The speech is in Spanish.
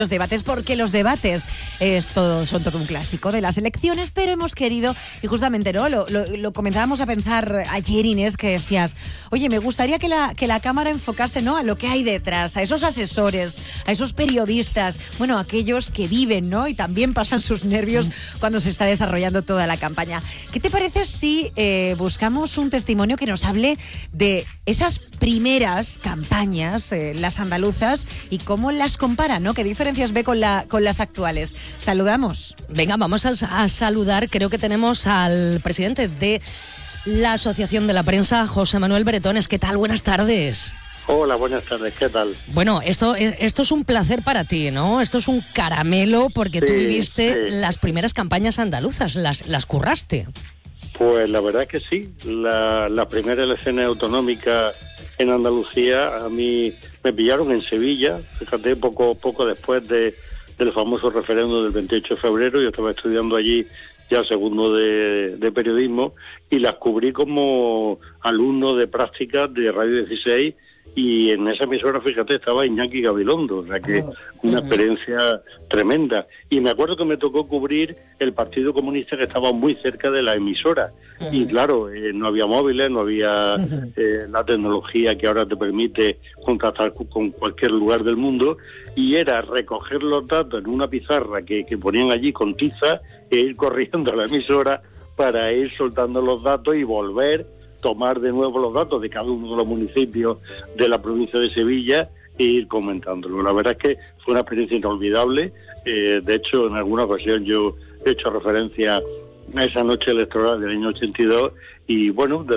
los debates, porque los debates son todo un clásico de las elecciones, pero hemos querido, y justamente no lo comenzábamos a pensar ayer, Inés, que decías, oye, me gustaría que la cámara enfocase, ¿no?, a lo que hay detrás, a esos asesores, a esos periodistas, bueno, aquellos que viven, ¿no?, y también pasan sus nervios cuando se está desarrollando toda la campaña. ¿Qué te parece si buscamos un testimonio que nos hable de esas primeras campañas, las andaluzas, y cómo las compara, ¿no? ¿Qué diferencias ve con las actuales? Saludamos. Venga, vamos a saludar. Creo que tenemos al presidente de la Asociación de la Prensa, José Manuel Bretones. ¿Qué tal? Buenas tardes. Hola, buenas tardes, ¿qué tal? Bueno, esto es un placer para ti, ¿no? Esto es un caramelo porque tú viviste las primeras campañas andaluzas, las curraste. Pues la verdad es que sí. La primera elección autonómica en Andalucía a mí me pillaron en Sevilla, fíjate, poco después del famoso referéndum del 28 de febrero. Yo estaba estudiando allí ya segundo de periodismo y las cubrí como alumno de prácticas de Radio 16, y en esa emisora, fíjate, estaba Iñaki Gabilondo, o sea que una experiencia tremenda. Y me acuerdo que me tocó cubrir el Partido Comunista, que estaba muy cerca de la emisora. Y claro, no había móviles, no había la tecnología que ahora te permite contactar con cualquier lugar del mundo, y era recoger los datos en una pizarra que ponían allí con tiza e ir corriendo a la emisora para ir soltando los datos y volver, tomar de nuevo los datos de cada uno de los municipios de la provincia de Sevilla e ir comentándolo. La verdad es que fue una experiencia inolvidable. De hecho, en alguna ocasión yo he hecho referencia a esa noche electoral del año 82, y bueno, desde